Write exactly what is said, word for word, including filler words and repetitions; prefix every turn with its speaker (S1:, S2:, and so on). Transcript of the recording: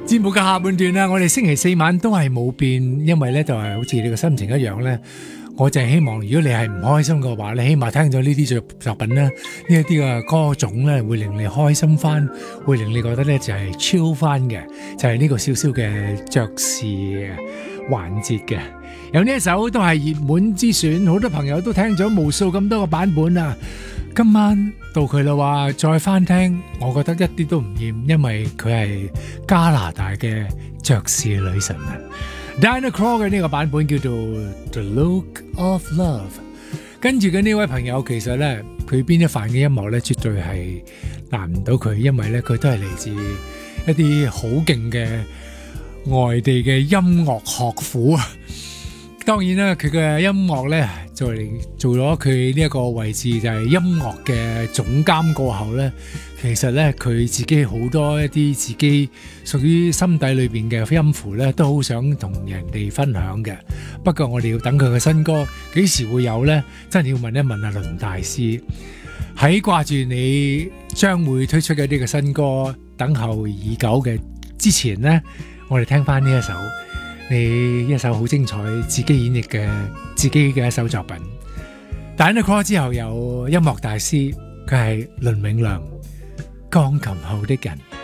S1: 節目嘅下半段啦，我哋星期四晚都係冇變，因為咧就係好似你個心情一樣咧。我就係希望，如果你係唔開心嘅話，你起碼聽咗呢啲作作品咧，呢一啲嘅歌種咧，會令你開心翻，會令你覺得咧就係 chill 翻嘅，就係呢個少少嘅爵士環節嘅。有呢一首都係熱門之選，好多朋友都聽咗無數咁多個版本啦。今晚到佢啦，話再翻聽，我覺得一啲都唔厭，因為佢係加拿大嘅爵士女神啊。Diana Krall 嘅呢個版本叫做 The Look of Love。跟住嘅呢位朋友，其實咧佢邊一範嘅音樂咧，絕對係難唔到佢，因為咧佢都係嚟自一啲好勁嘅外地嘅音樂學府啊。當然啦，佢嘅音樂咧做嚟做咗佢呢一個位置，就係音樂嘅總監過後咧，其實咧佢自己好多一啲自己屬於心底裏邊嘅音符咧，都好想同人哋分享嘅。不過我哋要等佢嘅新歌幾時會有呢？真係要問一問阿倫大師。喺掛住你將會推出嘅呢個新歌等候已久嘅之前呢，我哋聽翻呢一首。你一首好精彩自己演繹嘅自己嘅一首作品。Diana Krall之後有音樂大師，佢係倫永亮，鋼琴後的人。